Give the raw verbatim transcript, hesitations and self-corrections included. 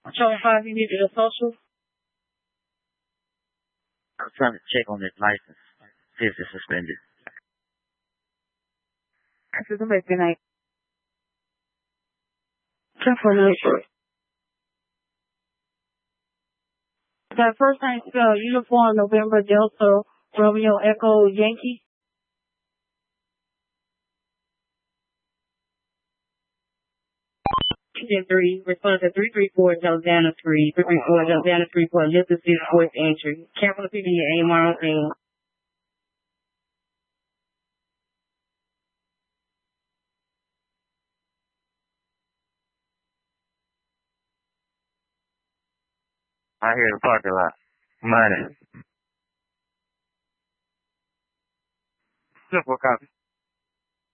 Show five, you need your social. I'm trying to check on his license. See if it's suspended. This is a good night. ten four nine four. That first name spelled uniform November Delta Romeo Echo Yankee. Ten three. Respond to three three four Delzana three. Three three four Delzana three four. Just to see the voice entry. Capital P D A Marlon thing. I hear the parking lot. Money. Simple copy.